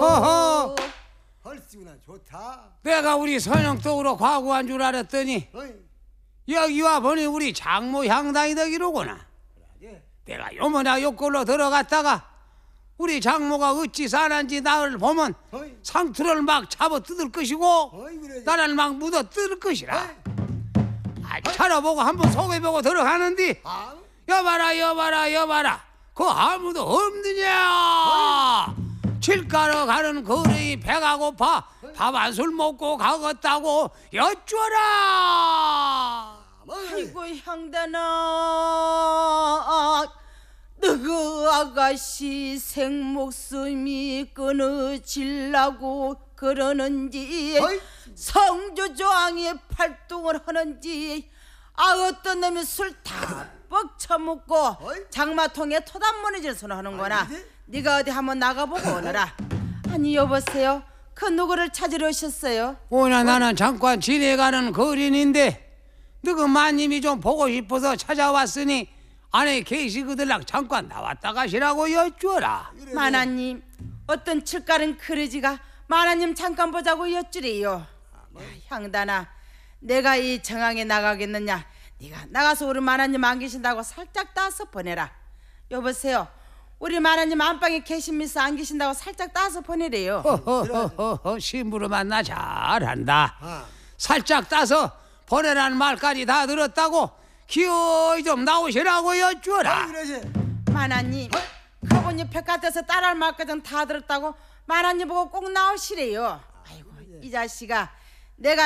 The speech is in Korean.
허허. 헐씨구나 좋다. 내가 우리 선영떡으로 과구한 줄 알았더니 어이. 여기 와 보니 우리 장모 향당이 되기로구나. 예. 내가 요모나 요꼴로 들어갔다가 우리 장모가 어찌 사는지 나를 보면 어이. 상투를 막 잡아 뜯을 것이고 어이 그래. 나를 막 묻어 뜯을 것이라. 어이. 차려보고 한번 속여보고 들어가는디 아. 여봐라 그 아무도 없느냐. 칠가러 가는 거리 배가 고파 밥 한 술 먹고 가겠다고 여쭈어라. 아이고 향단아, 너그 아가씨 생목숨이 끊어질라고 그러는지 어이. 성조조항에 팔동을 하는지 어떤 놈이 술 다 뻑쳐먹고 어이. 장마통에 토단무늬질 손을 하는거나. 아니, 네가 어디 한번 나가보고 오너라. 아니 여보세요, 그 누구를 찾으러 오셨어요? 오늘 나는 잠깐 지내가는 거린인데 너그 마님이 좀 보고 싶어서 찾아왔으니 안에 계시거들랑 잠깐 나왔다 가시라고 여쭈어라. 마나님, 어떤 칠가른 그러지가 마나님 잠깐 보자고 여쭈래요. 야, 향단아, 내가 이 정황에 나가겠느냐? 네가 나가서 우리 마나님 안 계신다고 살짝 따서 보내라. 여보세요, 우리 마나님 안방에 계십니까? 안 계신다고 살짝 따서 보내래요. 허허허허, 심부름 만나 잘한다. 아. 살짝 따서 보내라는 말까지 다 들었다고 기어이 좀 나오시라고 여쭈어라. 어이 그러지. 마나님, 그분이 백화점에서 따라할 말까지 다 들었다고 마나님 보고 꼭 나오시래요. 아이고 이 자식아, 내가